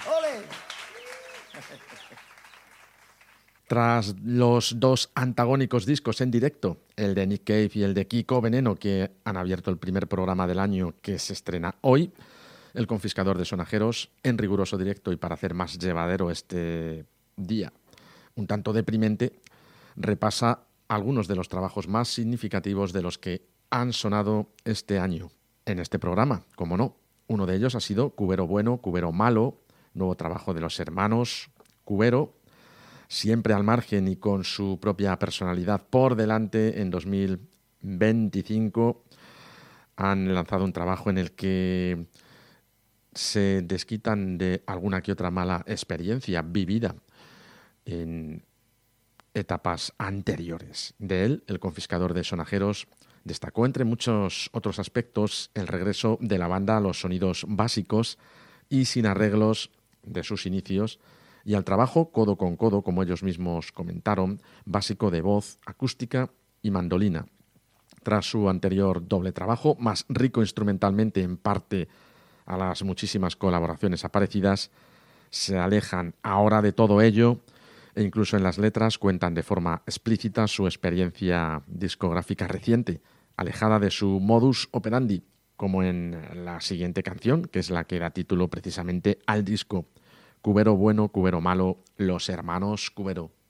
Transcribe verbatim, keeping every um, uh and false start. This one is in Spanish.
¡Ole! Tras los dos antagónicos discos en directo, el de Nick Cave y el de Kiko Veneno, que han abierto el primer programa del año que se estrena hoy, El Confiscador de Sonajeros, en riguroso directo y para hacer más llevadero este día un tanto deprimente, repasa algunos de los trabajos más significativos de los que han sonado este año en este programa, como no. Uno de ellos ha sido Cubero Bueno, Cubero Malo, nuevo trabajo de los hermanos Cubero, siempre al margen y con su propia personalidad por delante. En dos mil veinticinco han lanzado un trabajo en el que se desquitan de alguna que otra mala experiencia vivida en etapas anteriores. De él, El Confiscador de Sonajeros, destacó entre muchos otros aspectos el regreso de la banda a los sonidos básicos y sin arreglos de sus inicios y al trabajo codo con codo, como ellos mismos comentaron, básico de voz, acústica y mandolina. Tras su anterior doble trabajo, más rico instrumentalmente en parte a las muchísimas colaboraciones aparecidas, se alejan ahora de todo ello e incluso en las letras cuentan de forma explícita su experiencia discográfica reciente, alejada de su modus operandi, como en la siguiente canción, que es la que da título precisamente al disco. Cubero Bueno, Cubero Malo, los hermanos Cubero.